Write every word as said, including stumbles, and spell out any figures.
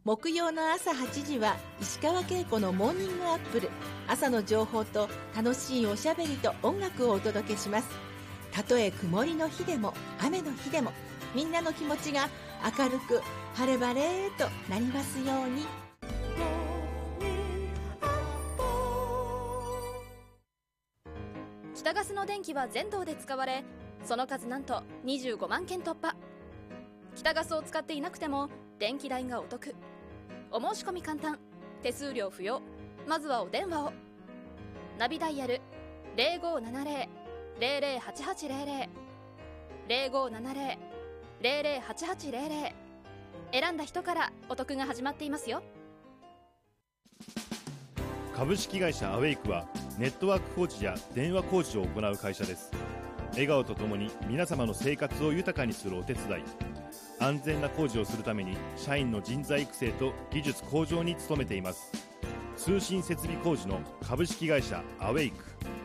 木曜の朝はちじは石川恵子のモーニングアップル。朝の情報と楽しいおしゃべりと音楽をお届けします。たとえ曇りの日でも雨の日でも、みんなの気持ちが明るく晴れ晴れとなりますように。 北ガスの電気は全道で使われ、その数なんとにじゅうごまんけん突破。北ガスを使っていなくても電気代がお得。お申し込み簡単、手数料不要。まずはお電話を。ナビダイヤル ゼロごーななゼロ ゼロゼロはちはちゼロゼロ ゼロごーななゼロ ゼロゼロはちはちゼロゼロ。選んだ人からお得が始まっていますよ。 株式会社アウェイクはネットワーク工事や電話工事を行う会社です。笑顔とともに皆様の生活を豊かにするお手伝い、安全な工事をするために社員の人材育成と技術向上に努めています。通信設備工事の株式会社アウェイク。